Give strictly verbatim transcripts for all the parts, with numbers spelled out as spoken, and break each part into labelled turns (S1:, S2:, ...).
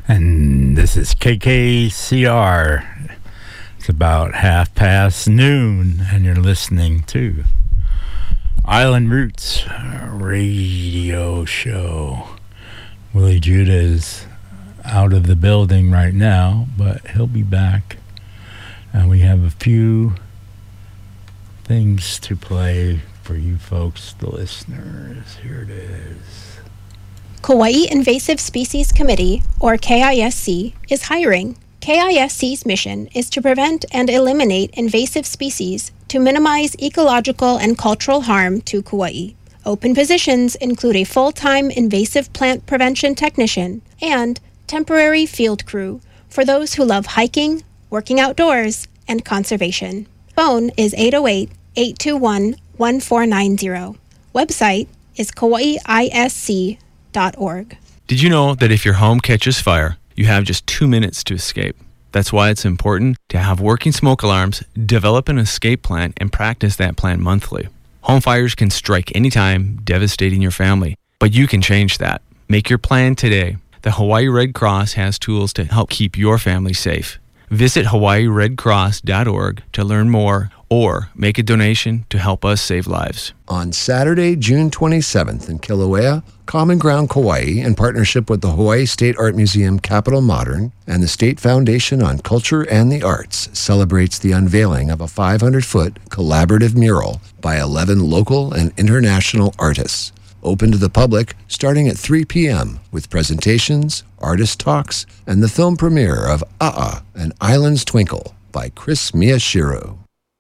S1: And this is K K C R. It's about half past noon, and you're listening to Island Roots Radio Show. Willie Judah is out of the building right now, but he'll be back. And we have a few things to play for you folks, the listeners. Here it is.
S2: Kauai Invasive Species Committee, or K I S C, is hiring. K I S C's mission is to prevent and eliminate invasive species to minimize ecological and cultural harm to Kauai. Open positions include a full-time invasive plant prevention technician and temporary field crew for those who love hiking, working outdoors, and conservation. Phone is eight oh eight, eight two one, one four nine zero. Website is kauai I S C dot org.
S3: Did you know that if your home catches fire, you have just two minutes to escape? That's why it's important to have working smoke alarms, develop an escape plan, and practice that plan monthly. Home fires can strike anytime, devastating your family, but you can change that. Make your plan today. The Hawaii Red Cross has tools to help keep your family safe. Visit hawaii red cross dot org to learn more or make a donation to help us save lives.
S4: On Saturday, June twenty-seventh in Kilauea, Common Ground Kauai, in partnership with the Hawaii State Art Museum Capitol Modern and the State Foundation on Culture and the Arts, celebrates the unveiling of a five hundred foot collaborative mural by eleven local and international artists. Open to the public starting at three p.m. with presentations, artist talks, and the film premiere of Ah-Ah, An Island's Twinkle by Chris Miyashiro.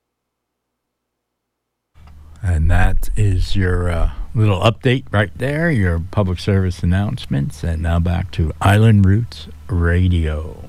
S1: And that is your uh, little update right there, your public service announcements. And now back to Island Roots Radio.